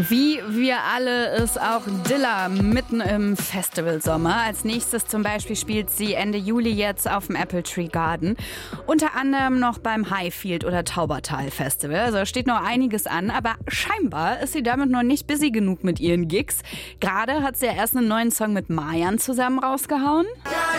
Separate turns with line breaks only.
Wie wir alle ist auch Dilla mitten im Festivalsommer. Als nächstes zum Beispiel spielt sie Ende Juli jetzt auf dem Apple Tree Garden. Unter anderem noch beim Highfield oder Taubertal Festival. Also steht noch einiges an, aber scheinbar ist sie damit noch nicht busy genug mit ihren Gigs. Gerade hat sie ja erst einen neuen Song mit Marjan zusammen rausgehauen.
Ja,